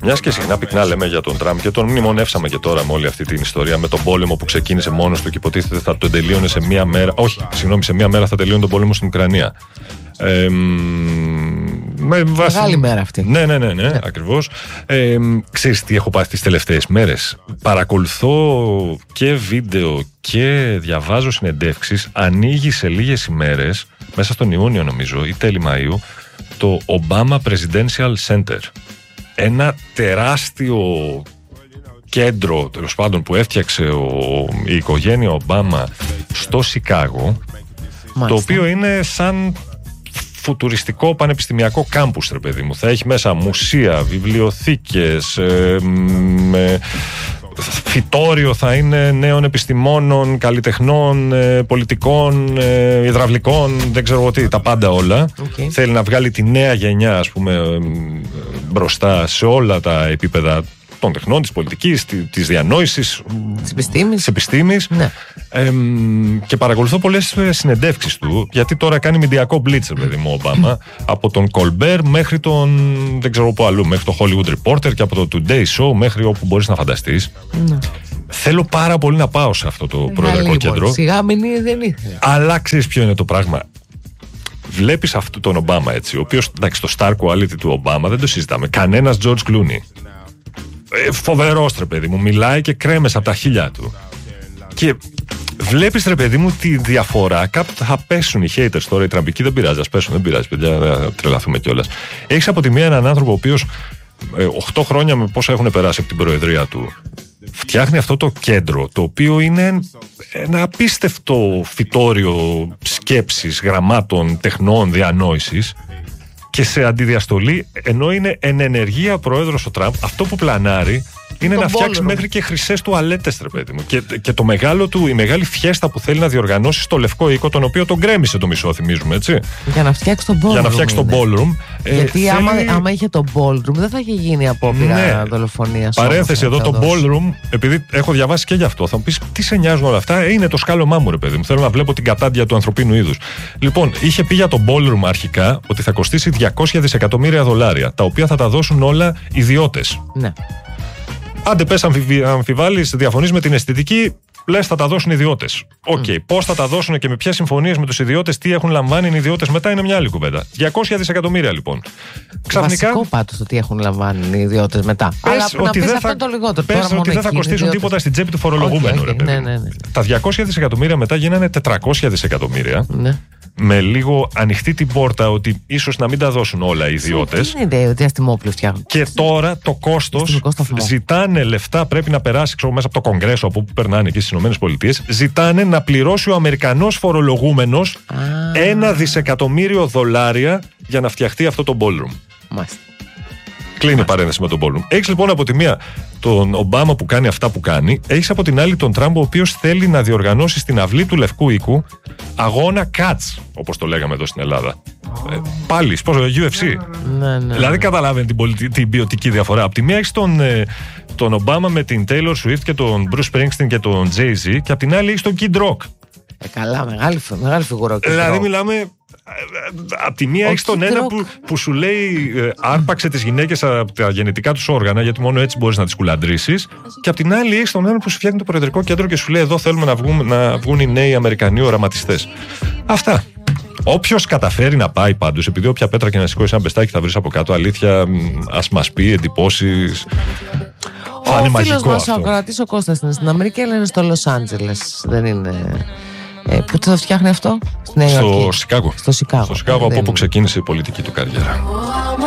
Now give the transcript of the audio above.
Μιας και συχνά πυκνά λέμε για τον Τραμπ και τον μνημονεύσαμε και τώρα με όλη αυτή την ιστορία, με τον πόλεμο που ξεκίνησε μόνος του και υποτίθεται θα τον τελείωνε σε μία μέρα. Όχι, συγγνώμη, σε μία μέρα θα τελείωνε τον πόλεμο στην Ουκρανία. Μεγάλη μέρα αυτή. Ναι, ακριβώς. Ξέρεις τι έχω πάθει τις τελευταίες μέρες? Παρακολουθώ και βίντεο και διαβάζω συνεντεύξεις. Ανοίγει σε λίγες ημέρες, μέσα στον Ιούνιο νομίζω ή τέλη Μαΐου, το Obama Presidential Center. Ένα τεράστιο κέντρο, τέλος πάντων, που έφτιαξε η οικογένεια Ομπάμα στο Σικάγο. Μάλιστα. Το οποίο είναι σαν φουτουριστικό πανεπιστημιακό κάμπους, ρε παιδί μου. Θα έχει μέσα μουσεία, βιβλιοθήκες, φυτόριο θα είναι νέων επιστημόνων, καλλιτεχνών, πολιτικών, υδραυλικών, δεν ξέρω τι, τα πάντα όλα. Θέλει να βγάλει τη νέα γενιά, ας πούμε, μπροστά σε όλα τα επίπεδα των τεχνών, της πολιτικής, της διανόησης, της επιστήμης. Ναι. Και παρακολουθώ πολλές συνεντεύξεις του, γιατί τώρα κάνει μηντιακό blitz, παιδί μου, ο Ομπάμα, από τον Colbert μέχρι τον, δεν ξέρω πού αλλού, μέχρι το Hollywood Reporter και από το Today Show μέχρι όπου μπορείς να φανταστείς. Ναι. Θέλω πάρα πολύ να πάω σε αυτό το προεδρικό κέντρο. Σιγά μην δεν ήθελα. Αλλά ξέρεις ποιο είναι το πράγμα? Βλέπεις αυτόν τον Ομπάμα έτσι, ο οποίος, εντάξει, το star quality του Ομπάμα δεν το συζητάμε. Κανένας George Clooney. Φοβερός, ρε παιδί μου, μιλάει και κρέμες από τα χείλια του. Και βλέπεις, ρε παιδί μου, τη διαφορά. Κάπου θα πέσουν οι haters τώρα, οι τραμπικοί, δεν πειράζει, ας πέσουν, δεν πειράζει, παιδιά, θα τρελαθούμε κιόλας. Έχεις από τη μία έναν άνθρωπο ο οποίος 8 χρόνια με πόσα έχουν περάσει από την προεδρία του φτιάχνει αυτό το κέντρο, το οποίο είναι ένα απίστευτο φυτόριο σκέψης, γραμμάτων, τεχνών, διανόησης. Και σε αντιδιαστολή, ενώ είναι εν ενεργεία πρόεδρος ο Τραμπ, αυτό που πλανάρει είναι να φτιάξει μέχρι και χρυσές τουαλέτες, ρε παιδί μου. Και το μεγάλο του, η μεγάλη φιέστα που θέλει να διοργανώσει στο Λευκό Οίκο, τον οποίο τον γκρέμισε το μισό, θυμίζουμε, έτσι. Για να φτιάξει τον ballroom. Για να φτιάξει τον ballroom. Γιατί άμα είχε το ballroom, δεν θα είχε γίνει απόπειρα δολοφονίας. Παρένθεση εδώ, το ballroom, επειδή έχω διαβάσει και γι' αυτό, θα μου πεις τι σε νοιάζουν όλα αυτά, είναι το σκάλωμά μου, ρε παιδί μου. Θέλω να βλέπω την κατάντια του ανθρωπίνου είδους. Λοιπόν, είχε πει για το ballroom αρχικά ότι θα κοστίσει $200 δισεκατομμύρια, τα οποία θα τα δώσουν όλα ιδιώτες. Ναι. Άντε πες αμφιβάλλεις, διαφωνείς με την αισθητική, λες θα τα δώσουν ιδιώτες. Οκ, πώς θα τα δώσουν και με ποιες συμφωνίες με τους ιδιώτες, τι έχουν λαμβάνει οι ιδιώτες μετά, είναι μια άλλη κουβέντα. 200 δισεκατομμύρια λοιπόν. Ξαφνικά. Βασικό πάντως το τι έχουν λαμβάνει οι ιδιώτες μετά. Πες ότι δεν θα κοστίσουν τίποτα στην τσέπη του φορολογούμενου. Τα 200 δισεκατομμύρια μετά γίνανε 400 δισεκατομμύρια. Ναι. Με λίγο ανοιχτή την πόρτα ότι ίσως να μην τα δώσουν όλα οι ιδιώτες. Είναι ιδέα ότι αστιμόπλοι φτιάχνουν. Και τώρα το κόστος, ζητάνε λεφτά, πρέπει να περάσει μέσα από το Κογκρέσο, από όπου περνάνε εκεί στις ΗΠΑ, ζητάνε να πληρώσει ο Αμερικανός φορολογούμενος $1 δισεκατομμύριο για να φτιαχτεί αυτό το ballroom. Μάλιστα. Κλείνει η παρένθεση με τον ballroom. Έχεις λοιπόν από τη μία τον Ομπάμα που κάνει αυτά που κάνει, έχεις από την άλλη τον Τραμπ ο οποίος θέλει να διοργανώσει στην αυλή του Λευκού Οίκου αγώνα Cats, όπως το λέγαμε εδώ στην Ελλάδα. Πάλι, UFC. Ναι. Δηλαδή καταλάβαινε την ποιοτική διαφορά. Από τη μία έχεις τον Ομπάμα με την Taylor Swift και τον Bruce Springsteen και τον Jay-Z, και από την άλλη έχεις τον Kid Rock. Καλά, μεγάλη φιγούρα. Δηλαδή μιλάμε. Απ' τη μία έχεις τον ένα που σου λέει άρπαξε τις γυναίκες από τα γενετικά τους όργανα, γιατί μόνο έτσι μπορείς να τις κουλαντρήσεις. Και απ' την άλλη έχεις τον ένα που σου φτιάχνει το προεδρικό κέντρο και σου λέει εδώ θέλουμε να βγουν οι νέοι Αμερικανοί οραματιστές. Αυτά. Όποιος καταφέρει να πάει πάντως, επειδή όποια πέτρα και να σηκώσει ένα μπεστάκι θα βρεις από κάτω, αλήθεια, ας μας πει εντυπώσεις. Θα είναι μαγικό αυτό. Ο φίλος μας ο ακροατής ο Κώστας είναι στην Αμερική, αλλά είναι στο Λος Άντζελες. Δεν είναι. Πού θα φτιάχνει αυτό? Στο Σικάγο. Στο Σικάγο, από όπου ξεκίνησε η πολιτική του καριέρα.